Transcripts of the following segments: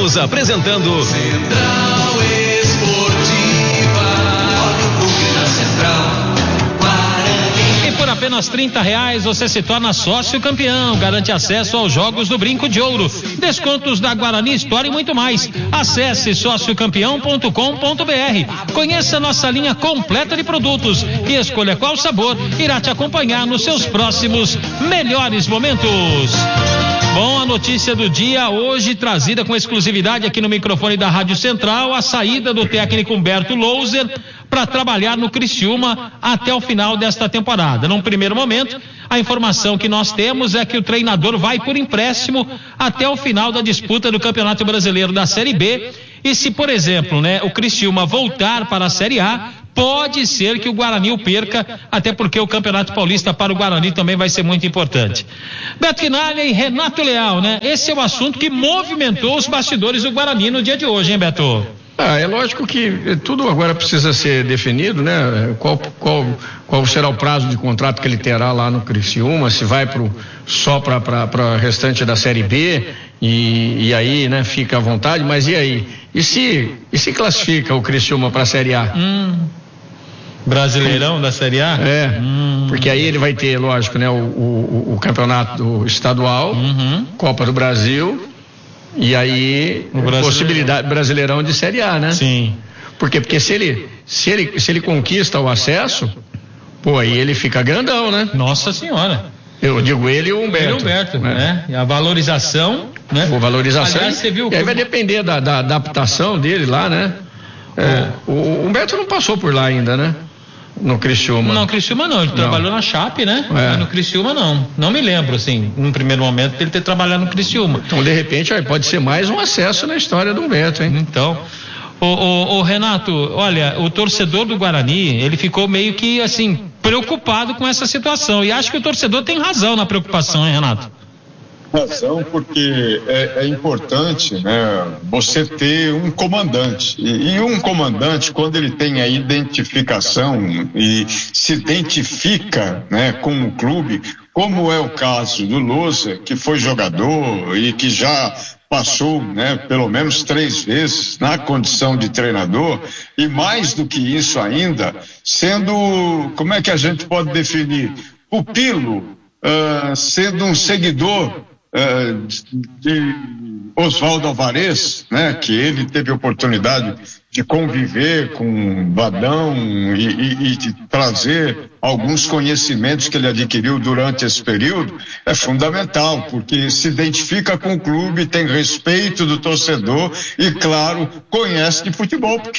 Estamos apresentando Central Esportiva. Olha o clube da Central. Por apenas R$30 você se torna sócio campeão, garante acesso aos jogos do Brinco de Ouro, descontos da Guarani Store e muito mais. Acesse sociocampeão.com.br, conheça nossa linha completa de produtos e escolha qual sabor irá te acompanhar nos seus próximos melhores momentos. Bom, a notícia do dia hoje trazida com exclusividade aqui no microfone da Rádio Central, a saída do técnico Humberto Louser para trabalhar no Criciúma até o final desta temporada. Num primeiro momento, a informação que nós temos é que o treinador vai por empréstimo até o final da disputa do Campeonato Brasileiro da Série B. E se, por exemplo, o Criciúma voltar para a Série A, pode ser que o Guarani o perca, até porque o Campeonato Paulista para o Guarani também vai ser muito importante. Beto Quinalha e Renato Leal, Esse é o assunto que movimentou os bastidores do Guarani no dia de hoje, hein, Beto? É lógico que tudo agora precisa ser definido, Qual será o prazo de contrato que ele terá lá no Criciúma, se vai só para o restante da Série B e aí, fica à vontade, mas e aí? E se classifica o Criciúma para a Série A? Brasileirão da Série A? Porque aí ele vai ter, lógico, o campeonato estadual, Copa do Brasil. E aí, possibilidade Brasileirão de Série A, né? Sim. Por quê? Porque se ele conquista o acesso, aí ele fica grandão, né? Nossa Senhora. Eu digo ele e o Humberto. E a valorização, Valorização. Aliás, você viu e aí vai depender da adaptação dele lá, né? O Humberto não passou por lá ainda, né? No Criciúma. Não, Criciúma não, ele trabalhou na Chape, Mas no Criciúma não me lembro, assim, num primeiro momento dele ter trabalhado no Criciúma. Então, de repente, pode ser mais um acesso na história do Humberto, hein? Então, o Renato, olha, o torcedor do Guarani, ele ficou meio que, assim, preocupado com essa situação, e acho que o torcedor tem razão na preocupação, hein, Renato? Razão, porque é importante, você ter um comandante, e um comandante, quando ele tem a identificação e se identifica, com o clube, como é o caso do Louser, que foi jogador e que já passou, pelo menos 3 vezes na condição de treinador, e mais do que isso ainda, sendo, como é que a gente pode definir, pupilo, sendo um seguidor de Oswaldo Alvarez, que ele teve oportunidade de conviver com Vadão e de trazer alguns conhecimentos que ele adquiriu durante esse período, é fundamental, porque se identifica com o clube, tem respeito do torcedor e, claro, conhece de futebol, porque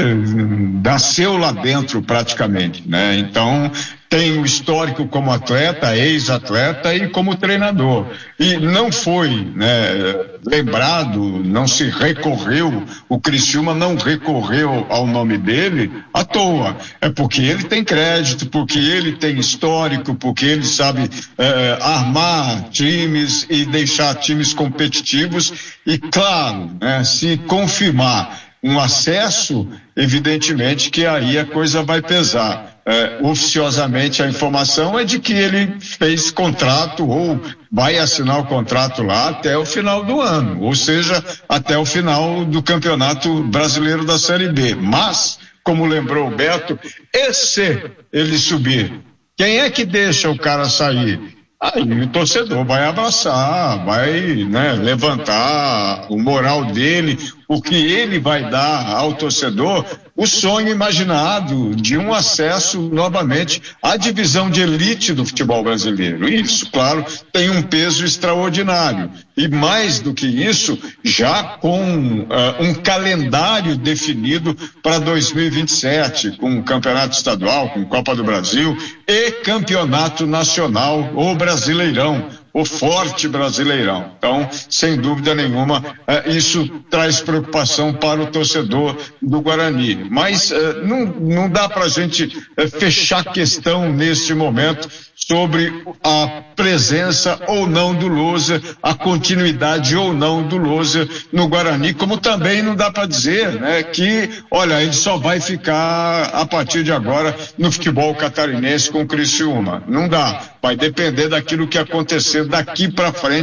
nasceu lá dentro praticamente, Então, tem o histórico como atleta, ex-atleta e como treinador. E não foi, lembrado, não se recorreu, o Criciúma não recorreu ao nome dele à toa. É porque ele tem crédito, porque ele tem histórico, porque ele sabe armar times e deixar times competitivos. E, claro, se confirmar um acesso, evidentemente que aí a coisa vai pesar. Oficiosamente a informação é de que ele fez contrato ou vai assinar o contrato lá até o final do ano, ou seja, até o final do Campeonato Brasileiro da Série B. Mas, como lembrou o Beto, e se ele subir? Quem é que deixa o cara sair? Aí o torcedor vai abraçar, vai levantar o moral dele, o que ele vai dar ao torcedor, o sonho imaginado de um acesso novamente à divisão de elite do futebol brasileiro. Isso, claro, tem um peso extraordinário. E mais do que isso, já com um calendário definido para 2027, com Campeonato Estadual, com Copa do Brasil e Campeonato Nacional, o Brasileirão, o forte Brasileirão. Então, sem dúvida nenhuma, isso traz preocupação para o torcedor do Guarani. Mas não dá para a gente fechar questão neste momento sobre a presença ou não do Louser, a continuidade ou não do Louser no Guarani, como também não dá para dizer, que, olha, ele só vai ficar a partir de agora no futebol catarinense com o Criciúma. Não dá. Vai depender daquilo que acontecer daqui para frente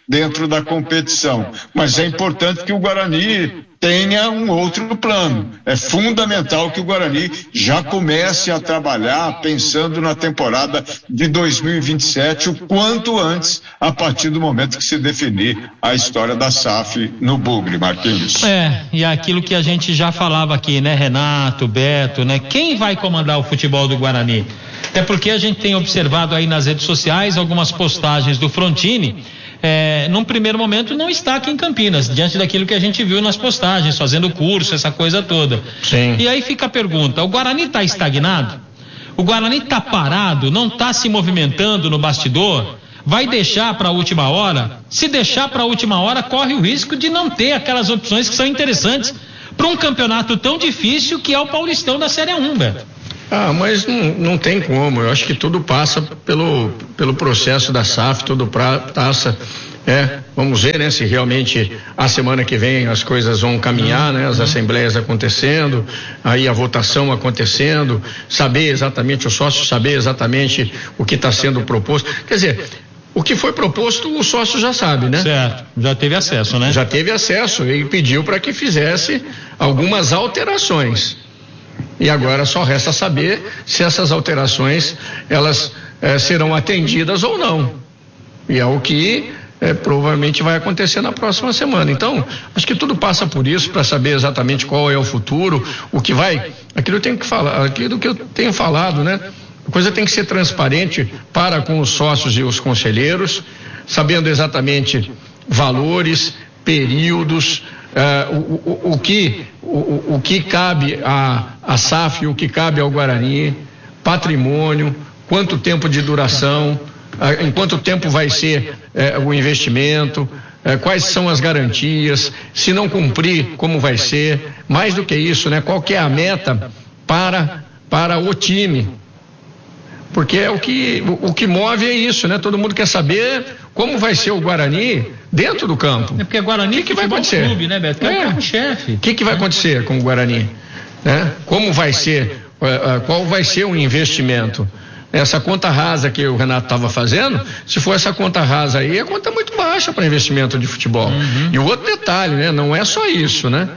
dentro da competição. Mas é importante que o Guarani tenha um outro plano. É fundamental que o Guarani já comece a trabalhar pensando na temporada de 2027 o quanto antes, a partir do momento que se definir a história da SAF no Bugre, Marquinhos. E aquilo que a gente já falava aqui, né, Renato, Beto, né? Quem vai comandar o futebol do Guarani? Até porque a gente tem observado aí nas redes sociais algumas postagens do Frontini. Num primeiro momento não está aqui em Campinas, diante daquilo que a gente viu nas postagens, fazendo curso, essa coisa toda. Sim. E aí fica a pergunta: o Guarani está estagnado? O Guarani está parado? Não está se movimentando no bastidor? Vai deixar para a última hora? Se deixar para a última hora, corre o risco de não ter aquelas opções que são interessantes para um campeonato tão difícil que é o Paulistão da Série 1, Beto. Mas não tem como. Eu acho que tudo passa pelo processo da SAF, tudo passa. Vamos ver, né, se realmente a semana que vem as coisas vão caminhar, né, as assembleias acontecendo, aí a votação acontecendo, saber exatamente, o sócio saber exatamente o que está sendo proposto. Quer dizer, o que foi proposto o sócio já sabe, né? Certo, já teve acesso, né? Já teve acesso e pediu para que fizesse algumas alterações. E agora só resta saber se essas alterações elas serão atendidas ou não. E é o que provavelmente vai acontecer na próxima semana. Então, acho que tudo passa por isso, para saber exatamente qual é o futuro, o que vai. Aquilo que eu tenho falado, né? A coisa tem que ser transparente para com os sócios e os conselheiros, sabendo exatamente valores, períodos, o que cabe à SAF, o que cabe ao Guarani, patrimônio, quanto tempo de duração, em quanto tempo vai ser o investimento, quais são as garantias, se não cumprir, como vai ser, mais do que isso, né? Qual que é a meta para o time, porque o que move é isso, né? Todo mundo quer saber como vai ser o Guarani dentro do campo. Porque o Guarani que vai acontecer? Clube, né, Beto? É o chefe. O que vai acontecer com o Guarani? Né? Como vai ser? Qual vai ser o investimento? Essa conta rasa que o Renato estava fazendo, se for essa conta rasa aí, a conta é muito baixa para investimento de futebol. E o outro detalhe, né? Não é só isso, né?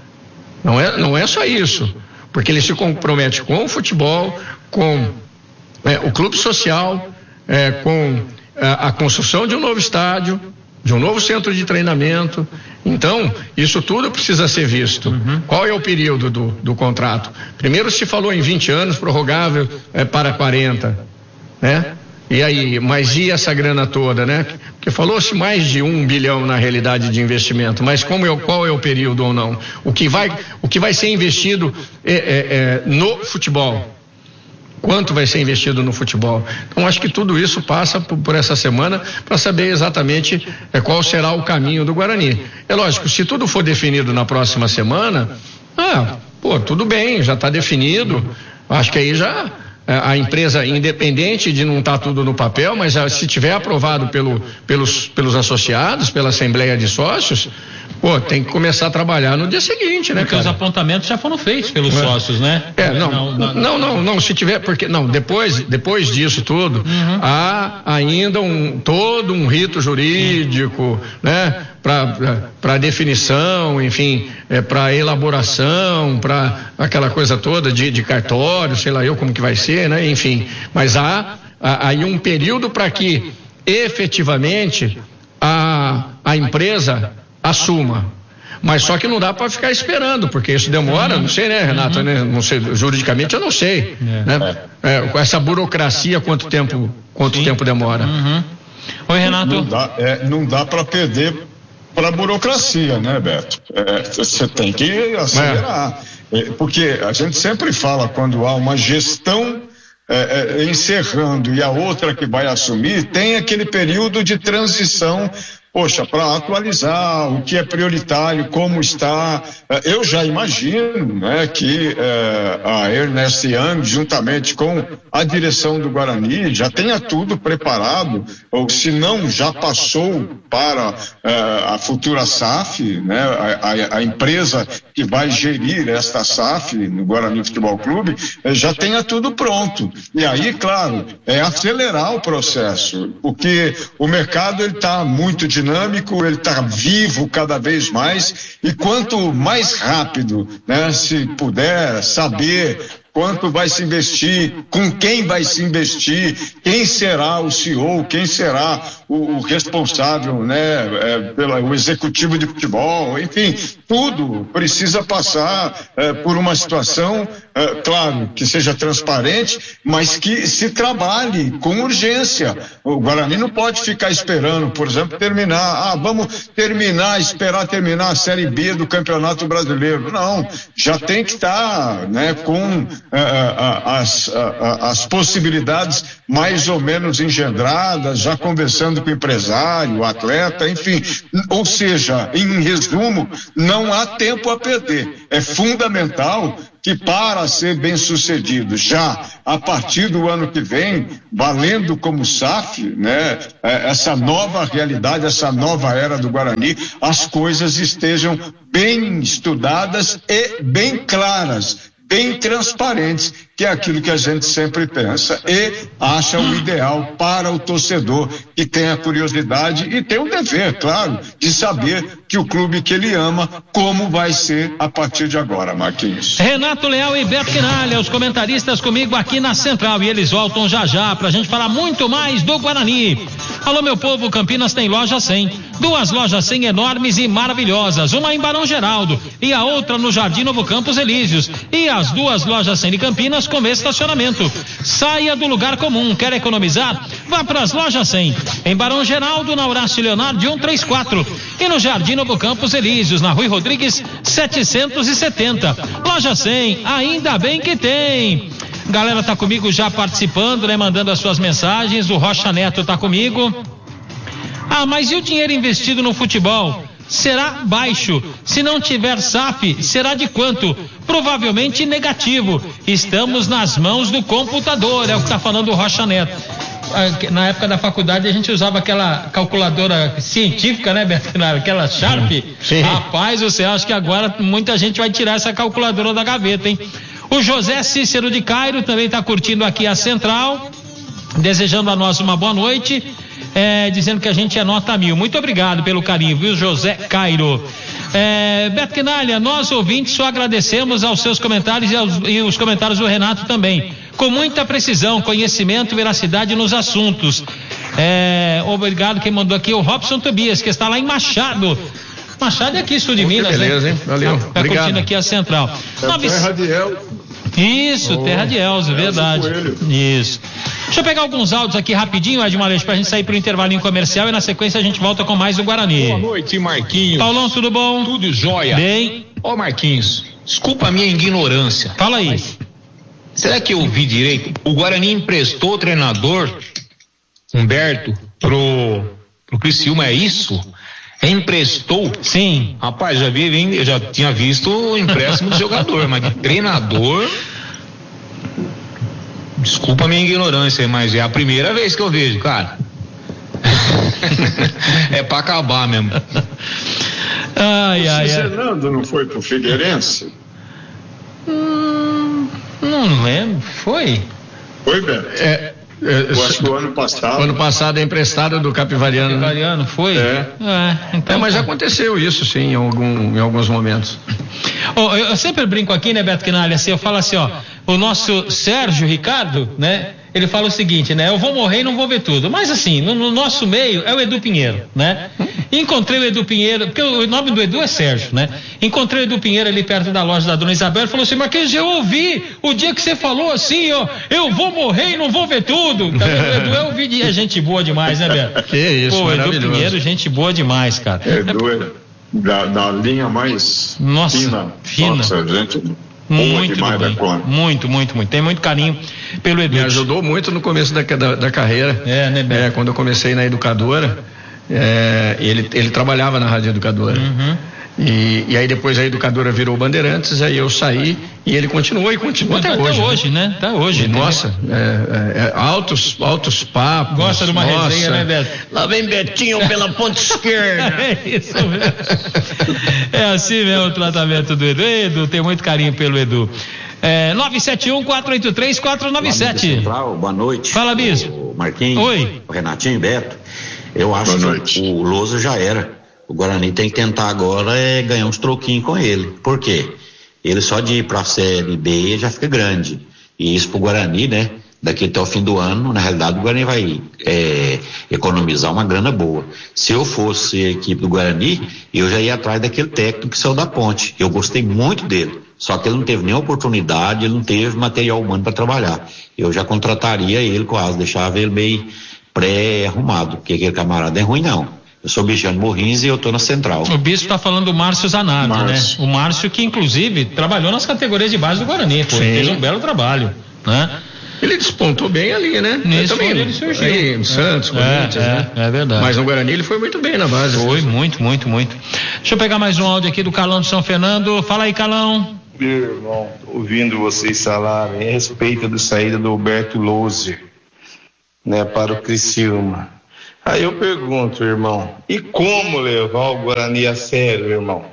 Não é só isso, porque ele se compromete com o futebol, com o clube social, com a construção de um novo estádio, de um novo centro de treinamento. Então, isso tudo precisa ser visto. Qual é o período do contrato? Primeiro se falou em 20 anos, prorrogável para 40, né? E aí, mas e essa grana toda, né? Porque falou-se mais de 1 bilhão na realidade de investimento, mas qual é o período ou não? O que vai ser investido no futebol? Quanto vai ser investido no futebol? Então, acho que tudo isso passa por essa semana para saber exatamente qual será o caminho do Guarani. É lógico, se tudo for definido na próxima semana, tudo bem, já está definido. Acho que aí já a empresa, independente de não estar tudo no papel, mas se tiver aprovado pelos associados, pela Assembleia de Sócios, tem que começar a trabalhar no dia seguinte, né, porque cara? Os apontamentos já foram feitos pelos sócios, né? Não, se tiver, porque depois disso tudo, há ainda todo um rito jurídico, né? Para definição, enfim, para elaboração, para aquela coisa toda de cartório, sei lá eu como que vai ser, né? Enfim, mas há aí um período para que efetivamente a empresa assuma. Mas só que não dá para ficar esperando, porque isso demora, não sei, né, Renato? Né? Não sei, juridicamente eu não sei. Né? Com essa burocracia, quanto tempo demora? Oi, Renato. Não dá para perder para a burocracia, né, Beto? Você tem que acelerar. Porque a gente sempre fala, quando há uma gestão encerrando e a outra que vai assumir, tem aquele período de transição, para atualizar o que é prioritário, como está. Eu já imagino, né, que a Ernest Young, juntamente com a direção do Guarani, já tenha tudo preparado, ou se não, já passou para a futura SAF, né, a empresa que vai gerir esta SAF no Guarani Futebol Clube, já tenha tudo pronto. E aí, claro, acelerar o processo, porque o mercado está muito dinâmico. dinâmico, ele está vivo cada vez mais, e quanto mais rápido, né, se puder saber quanto vai se investir, com quem vai se investir, quem será o CEO, quem será o responsável, né, pelo executivo de futebol, enfim, tudo precisa passar por uma situação, claro, que seja transparente, mas que se trabalhe com urgência. O Guarani não pode ficar esperando, por exemplo, vamos esperar terminar a Série B do Campeonato Brasileiro. Não, já tem que estar, né, com as possibilidades mais ou menos engendradas, já conversando com o empresário, o atleta, enfim. Ou seja, em resumo, não há tempo a perder. É fundamental que, para ser bem sucedido já a partir do ano que vem, valendo como SAF, né, essa nova realidade, essa nova era do Guarani, as coisas estejam bem estudadas e bem claras, bem transparentes, que é aquilo que a gente sempre pensa e acha o ideal para o torcedor que tem a curiosidade e tem o dever, claro, de saber que o clube que ele ama, como vai ser a partir de agora, Marquinhos. Renato Leal e Beto Quinalha, os comentaristas comigo aqui na Central, e eles voltam já pra gente falar muito mais do Guarani. Alô, meu povo, Campinas tem loja 100, 2 lojas 100 enormes e maravilhosas, uma em Barão Geraldo e a outra no Jardim Novo Campos Elíseos, e as 2 lojas 100 de Campinas com estacionamento. Saia do lugar comum, quer economizar? Vá para as lojas 100, em Barão Geraldo, na Horácio Leonardo de 134, e no Jardim Novo Campos Elíseos, na Rui Rodrigues 770. Loja 100, ainda bem que tem. Galera tá comigo já participando, né, mandando as suas mensagens. O Rocha Neto tá comigo. Mas e o dinheiro investido no futebol? Será baixo. Se não tiver SAF, será de quanto? Provavelmente negativo. Estamos nas mãos do computador, é o que está falando o Rocha Neto. Na época da faculdade a gente usava aquela calculadora científica, né, Beto? Aquela Sharp. Sim. Rapaz, você acha que agora muita gente vai tirar essa calculadora da gaveta, hein? O José Cícero de Cairo também está curtindo aqui a Central, desejando a nós uma boa noite. Dizendo que a gente é nota 1000. Muito obrigado pelo carinho, viu, José Cairo? Beto Quinalha, nós ouvintes só agradecemos aos seus comentários e os comentários do Renato também, com muita precisão, conhecimento e veracidade nos assuntos. Obrigado, quem mandou aqui, o Robson Tobias, que está lá em Machado é aqui, sul de Minas, beleza, hein? Valeu, tá curtindo aqui a Central. Terra de Elzo. Isso, terra de Elzo, verdade. Isso. Deixa eu pegar alguns áudios aqui rapidinho, Edmar Aleixo, pra gente sair pro intervalinho comercial e na sequência a gente volta com mais do Guarani. Boa noite, Marquinhos. Paulão, tudo bom? Tudo jóia. Bem. Marquinhos, desculpa a minha ignorância. Fala aí. Mas será que eu ouvi direito? O Guarani emprestou o treinador Humberto pro Criciúma, é isso? Emprestou? Sim. Rapaz, eu já tinha visto o empréstimo do jogador, mas de treinador... Desculpa a minha ignorância, mas é a primeira vez que eu vejo, cara. É pra acabar mesmo. O Fernando não foi pro Figueirense? Não lembro. Foi? Foi, Beto? Eu acho que o ano passado. O ano passado é emprestado do Capivariano. Capivariano, foi? Então, mas já aconteceu isso, sim, em alguns momentos. Eu sempre brinco aqui, né, Beto Quinalha, assim, eu falo assim, o nosso Sérgio Ricardo, né, ele fala o seguinte, né, eu vou morrer e não vou ver tudo, mas assim, no nosso meio é o Edu Pinheiro, né, encontrei o Edu Pinheiro, porque o nome do Edu é Sérgio, né, encontrei o Edu Pinheiro ali perto da loja da Dona Isabel, ele falou assim, Marquinhos, eu ouvi o dia que você falou assim, eu vou morrer e não vou ver tudo, então, o Edu eu ouvi, é gente boa demais, né, Beto? Que isso, pô, Edu Pinheiro, gente boa demais, cara. Edu da linha mais fina. Nossa, gente... Muito bem. Muito. Tem muito carinho pelo Edu. Me ajudou muito no começo da carreira. Né, Beto? Quando eu comecei na Educadora, ele trabalhava na Rádio Educadora. Uhum. E aí depois a Educadora virou Bandeirantes, aí eu saí e ele continuou até hoje. Né? Até hoje. Nossa, altos papos. Gosta de uma resenha, né, Beto? Lá vem Betinho pela ponta esquerda. É isso mesmo. É assim mesmo o tratamento do Edu. Edu, tem muito carinho pelo Edu. 971-483-497. Boa noite. Fala, Bispo. Marquinhos. Oi. O Renatinho e Beto. Eu acho que o Lousa já era. O Guarani tem que tentar agora ganhar uns troquinhos com ele. Por quê? Ele só de ir para a Série B já fica grande. E isso pro Guarani, né? Daqui até o fim do ano, na realidade, o Guarani vai economizar uma grana boa. Se eu fosse a equipe do Guarani, eu já ia atrás daquele técnico que saiu da Ponte. Eu gostei muito dele. Só que ele não teve nenhuma oportunidade, ele não teve material humano para trabalhar. Eu já contrataria ele quase, deixava ele meio pré-arrumado, porque aquele camarada é ruim, não. Eu sou Bichano Morrins e eu tô na Central. O Bispo está falando do Márcio Zanardi, né? O Márcio que, inclusive, trabalhou nas categorias de base do Guarani. Fez um belo trabalho, né? Ele despontou bem ali, né? Nesse também ele surgiu. Aí, em Santos, Corinthians, né? É verdade. Mas no Guarani ele foi muito bem na base. Foi, muito. Deixa eu pegar mais um áudio aqui do Carlão de São Fernando. Fala aí, Carlão. Meu irmão, ouvindo vocês falarem a respeito da saída do Roberto Lousa, né, para o Criciúma. Aí eu pergunto, irmão, e como levar o Guarani a sério, irmão?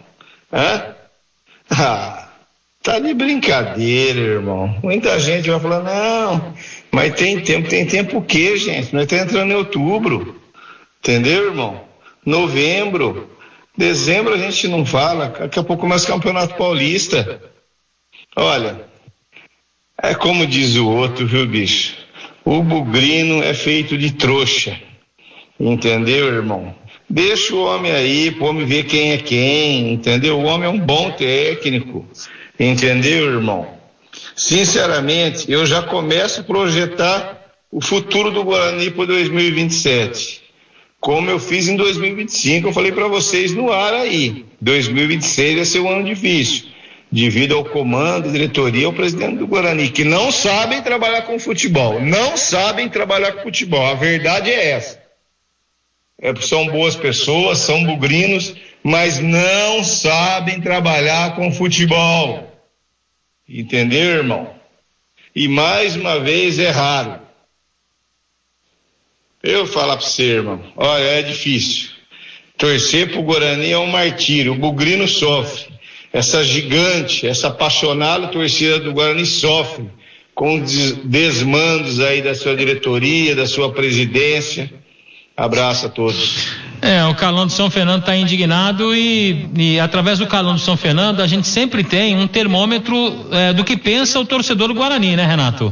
Tá de brincadeira, irmão. Muita gente vai falar, não, mas tem tempo o quê, gente? Nós estamos entrando em outubro, entendeu, irmão? Novembro, dezembro a gente não fala, daqui a pouco começa o Campeonato Paulista. Olha, é como diz o outro, viu, bicho? O bugrino é feito de trouxa, entendeu, irmão? Deixa o homem aí, pro homem ver quem é quem, entendeu? O homem é um bom técnico. Entendeu, irmão? Sinceramente, eu já começo a projetar o futuro do Guarani para 2027. Como eu fiz em 2025, eu falei para vocês no ar aí. 2026 vai ser um ano difícil, devido ao comando, diretoria, ao presidente do Guarani, que não sabem trabalhar com futebol. Não sabem trabalhar com futebol. A verdade é essa. São boas pessoas, são bugrinos, mas não sabem trabalhar com futebol. Entendeu, irmão? E mais uma vez é raro. Eu falar pra você, irmão, olha, é difícil. Torcer pro Guarani é um martírio, o bugrino sofre. Essa gigante, essa apaixonada torcida do Guarani sofre com desmandos aí da sua diretoria, da sua presidência. Abraço a todos. O Carlão de São Fernando está indignado e através do Carlão de São Fernando a gente sempre tem um termômetro do que pensa o torcedor do Guarani, né, Renato?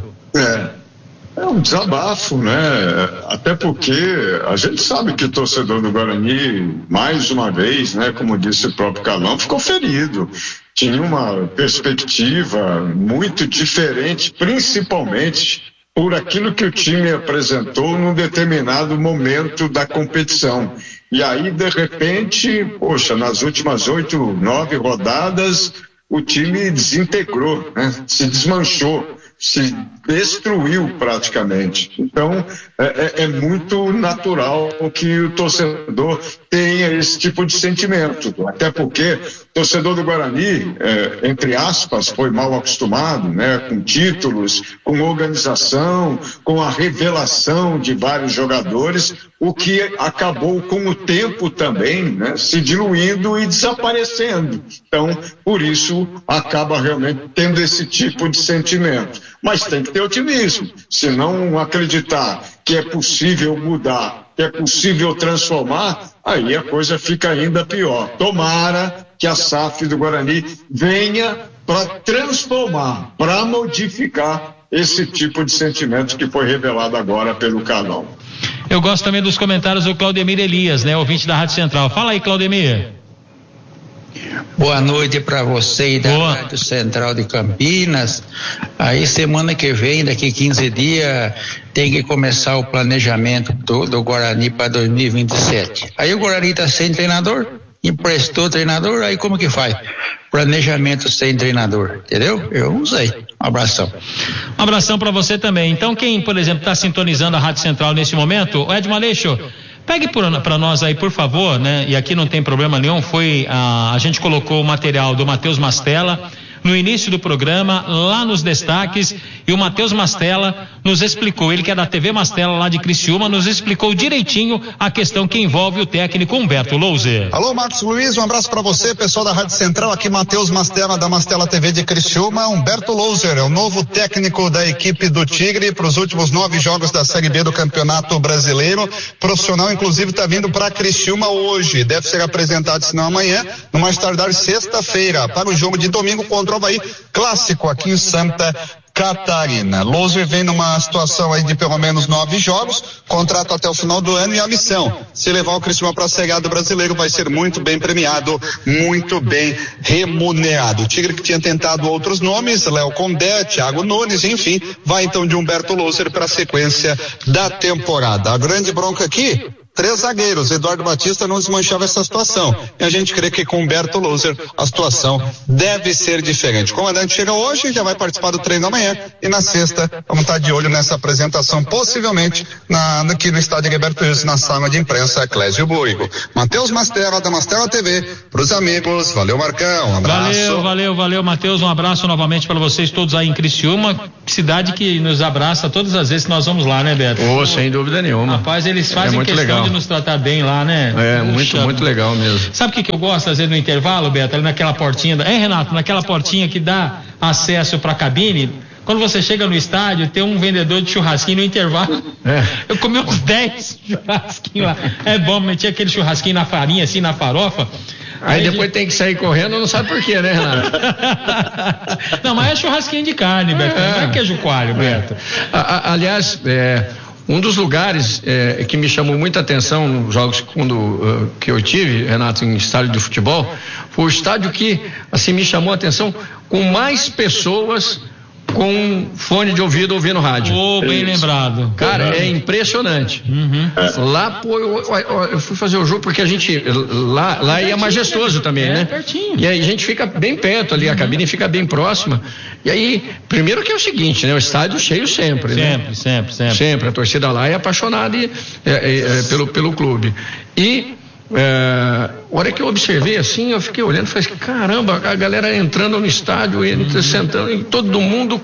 É um desabafo, né? Até porque a gente sabe que o torcedor do Guarani, mais uma vez, né, como disse o próprio Carlão, ficou ferido. Tinha uma perspectiva muito diferente, principalmente por aquilo que o time apresentou num determinado momento da competição. E aí, de repente, nas últimas 8, 9 rodadas, o time desintegrou, né? Se desmanchou, se destruiu praticamente. Então, é muito natural que o torcedor tenha esse tipo de sentimento. Até porque o torcedor do Guarani, entre aspas, foi mal acostumado, né, com títulos, com organização, com a revelação de vários jogadores, o que acabou com o tempo também, né, se diluindo e desaparecendo. Então, por isso, acaba realmente tendo esse tipo de sentimento. Mas tem que ter otimismo, se não acreditar que é possível mudar, que é possível transformar, aí a coisa fica ainda pior. Tomara que a SAF do Guarani venha para transformar, para modificar esse tipo de sentimento que foi revelado agora pelo Carlão. Eu gosto também dos comentários do Claudemir Elias, né, ouvinte da Rádio Central. Fala aí, Claudemir. Boa noite para você e da Rádio Central de Campinas. Aí semana que vem, daqui 15 dias, tem que começar o planejamento do Guarani para 2027. Aí o Guarani está sem treinador, emprestou treinador, aí como que faz? Planejamento sem treinador, entendeu? Eu não sei. Um abração. Um abração para você também. Então quem, por exemplo, está sintonizando a Rádio Central nesse momento, o Edmo Aleixo, pegue para nós aí, por favor, né? E aqui não tem problema nenhum, a gente colocou o material do Matheus Mastella, no início do programa, lá nos destaques, e o Matheus Mastella nos explicou, ele que é da TV Mastella lá de Criciúma, nos explicou direitinho a questão que envolve o técnico Humberto Louser. Alô, Marcos Luiz, um abraço para você, pessoal da Rádio Central, aqui Matheus Mastella da Mastella TV de Criciúma. Humberto Louser é o novo técnico da equipe do Tigre para os últimos 9 jogos da Série B do Campeonato Brasileiro. Profissional, inclusive, está vindo para Criciúma hoje, deve ser apresentado, se não amanhã, no mais tardar sexta-feira, para o jogo de domingo contra o Avaí, clássico aqui em Santa Catarina. Louser vem numa situação aí de pelo menos 9 jogos, contrato até o final do ano, e a missão, se levar o Criciúma para a Série A do Brasileiro, vai ser muito bem premiado, muito bem remunerado. O Tigre que tinha tentado outros nomes, Léo Condé, Thiago Nunes, enfim, vai então de Humberto Louser para a sequência da temporada. A grande bronca aqui, 3 zagueiros, Eduardo Batista não desmanchava essa situação, e a gente crê que com Humberto Louser a situação deve ser diferente. O comandante chega hoje, já vai participar do treino amanhã, e na sexta vamos estar de olho nessa apresentação, possivelmente aqui no estádio Gilberto Wilson, na sala de imprensa Clésio Burigo. Matheus Mastella da Mastella TV, pros amigos, valeu Marcão, um abraço. Valeu Matheus, um abraço novamente para vocês todos aí em Criciúma, cidade que nos abraça todas as vezes que nós vamos lá, né, Beto? Sem dúvida nenhuma. Rapaz, eles fazem questão legal de nos tratar bem lá, né? Muito legal mesmo. Sabe o que eu gosto, às vezes, no intervalo, Beto? Ali naquela portinha, Renato, naquela portinha que dá acesso pra cabine, quando você chega no estádio, tem um vendedor de churrasquinho no intervalo. Eu comi uns 10 churrasquinhos lá. É bom, metia aquele churrasquinho na farinha, assim, na farofa. Aí depois tem que sair correndo, não sabe por quê, né, Renato? Não, mas é churrasquinho de carne, Beto. Não é queijo coalho, Beto. Aliás, um dos lugares que me chamou muita atenção nos jogos que eu tive, Renato, em estádio de futebol, foi o estádio que, assim, me chamou a atenção com mais pessoas com fone de ouvido ouvindo rádio. Bem lembrado. Cara, é impressionante. Lá, eu fui fazer o jogo porque a gente, lá é majestoso também, né? Pertinho. E aí a gente fica bem perto ali, a cabine fica bem próxima. E aí, primeiro que é o seguinte, né? O estádio cheio sempre, né? Sempre. A torcida lá é apaixonada pelo clube. E a hora que eu observei assim, eu fiquei olhando e falei assim, caramba, a galera entrando no estádio, sentando, e todo mundo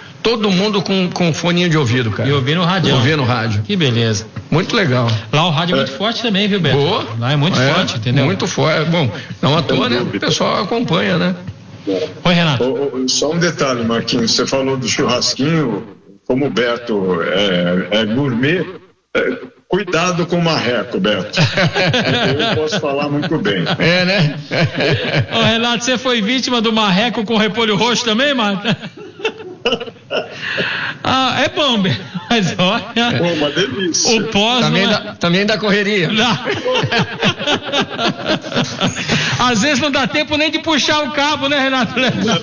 com foninho de ouvido, cara. E ouvindo o rádio. Que beleza. Muito legal. Lá o rádio é muito forte também, viu, Beto? Lá é muito forte, entendeu? Muito forte. Bom, não à toa, né? O pessoal acompanha, né? Oi, Renato. Só um detalhe, Marquinhos, você falou do churrasquinho, como o Beto é gourmet, cuidado com o marreco, Beto. Eu posso falar muito bem. Né? Ô, Renato, você foi vítima do marreco com repolho roxo também, mano? É bom, mas olha. Uma delícia. O pós também dá correria. Às vezes não dá tempo nem de puxar o cabo, né, Renato?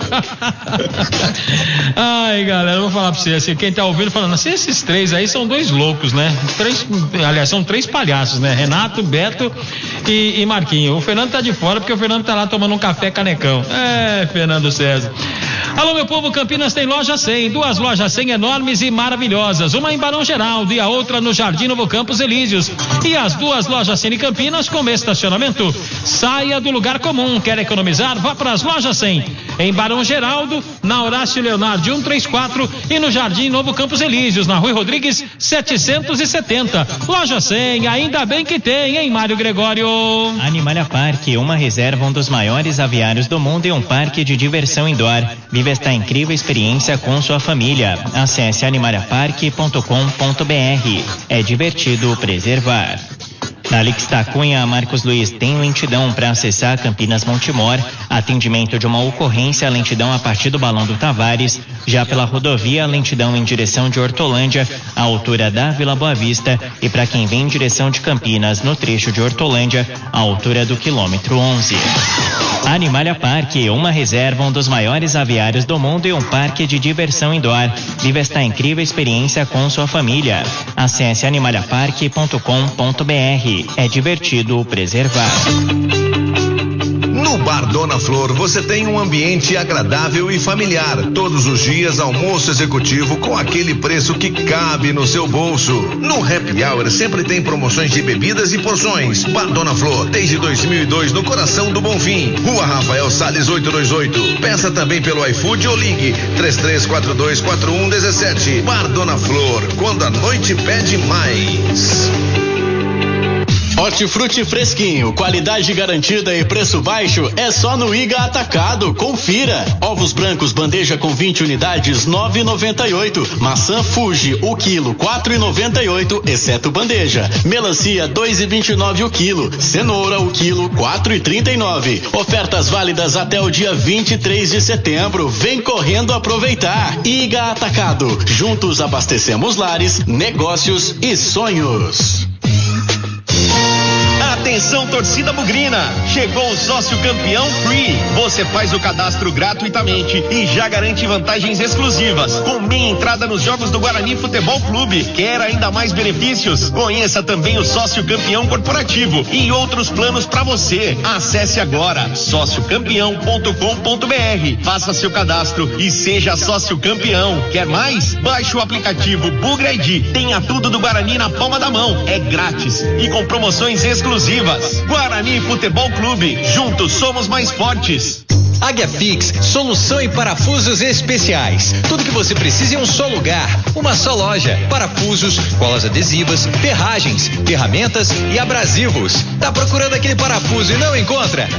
Ai, galera, eu vou falar pra você, assim, quem tá ouvindo falando assim, esses 3 aí são 2 loucos, né? São 3 palhaços, né? Renato, Beto e Marquinho. O Fernando tá de fora porque o Fernando tá lá tomando um café canecão. Fernando César. Alô, meu povo, Campinas tem loja 100, 2 lojas 100 enormes e maravilhosas, uma em Barão Geraldo e a outra no Jardim Novo Campos Elíseos, e as 2 lojas 100 em Campinas com estacionamento. Saia do lugar comum, quer economizar? Vá para as lojas 100, em Barão Geraldo, na Horácio Leonardo 134 e no Jardim Novo Campos Elíseos, na Rui Rodrigues 770. Loja 100, ainda bem que tem, hein, Mário Gregório? Animalia Parque, uma reserva, um dos maiores aviários do mundo e um parque de diversão indoor. Viva esta incrível experiência com sua família. Acesse animaliaparque.com.br. É divertido preservar. Na Lixta Cunha, Marcos Luiz, tem lentidão para acessar Campinas Montemor. Atendimento de uma ocorrência, lentidão a partir do Balão do Tavares. Já pela rodovia, lentidão em direção de Hortolândia, à altura da Vila Boa Vista. E para quem vem em direção de Campinas, no trecho de Hortolândia, à altura do quilômetro 11. Animalia Parque, uma reserva, um dos maiores aviários do mundo e um parque de diversão indoor. Viva esta incrível experiência com sua família. Acesse animaliaparque.com.br. É divertido preservar. No Bar Dona Flor, você tem um ambiente agradável e familiar. Todos os dias, almoço executivo com aquele preço que cabe no seu bolso. No Happy Hour sempre tem promoções de bebidas e porções. Bar Dona Flor, desde 2002, no coração do Bonfim. Rua Rafael Salles 828. Peça também pelo iFood ou ligue 33424117. Bar Dona Flor, quando a noite pede mais. Hortifruti fresquinho, qualidade garantida e preço baixo é só no Iga Atacado. Confira. Ovos brancos bandeja com 20 unidades 9,98. Maçã Fuji o quilo 4,98, exceto bandeja. Melancia 2,29 o quilo. Cenoura o quilo 4,39. Ofertas válidas até o dia 23 de setembro. Vem correndo aproveitar. Iga Atacado. Juntos abastecemos lares, negócios e sonhos. Atenção, torcida bugrina! Chegou o sócio campeão Free. Você faz o cadastro gratuitamente e já garante vantagens exclusivas, com meia entrada nos jogos do Guarani Futebol Clube. Quer ainda mais benefícios? Conheça também o sócio campeão corporativo e outros planos para você. Acesse agora sociocampeão.com.br. Faça seu cadastro e seja sócio campeão. Quer mais? Baixe o aplicativo Bugra ID. Tenha tudo do Guarani na palma da mão. É grátis e com promoções exclusivas. Guarani Futebol Clube, juntos somos mais fortes. Águia Fix, solução em parafusos especiais. Tudo que você precisa em um só lugar, uma só loja. Parafusos, colas adesivas, ferragens, ferramentas e abrasivos. Tá procurando aquele parafuso e não encontra?